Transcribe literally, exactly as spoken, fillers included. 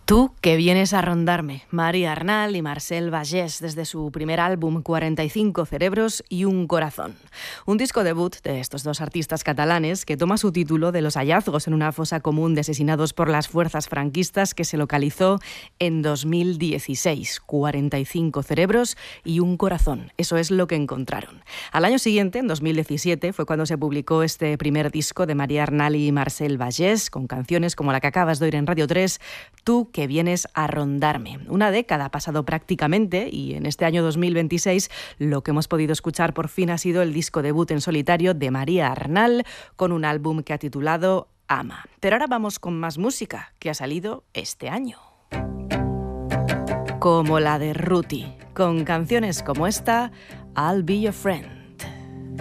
Tú que vienes a rondarme, María Arnal y Marcel Vallès, desde su primer álbum cuarenta y cinco cerebros y un corazón. Un disco debut de estos dos artistas catalanes que toma su título de los hallazgos en una fosa común de asesinados por las fuerzas franquistas que se localizó en dos mil dieciséis. cuarenta y cinco cerebros y un corazón. Eso es lo que encontraron. Al año siguiente, en dos mil diecisiete, fue cuando se publicó este primer disco de María Arnal y Marcel Vallès, con canciones como la que acabas de oír en Radio tres, Tú que vienes a rondarme. Una década ha pasado prácticamente y en este año dos mil veintiséis lo que hemos podido escuchar por fin ha sido el disco debut en solitario de María Arnal con un álbum que ha titulado Ama. Pero ahora vamos con más música que ha salido este año. Como la de Ruti, con canciones como esta, I'll Be Your Friend.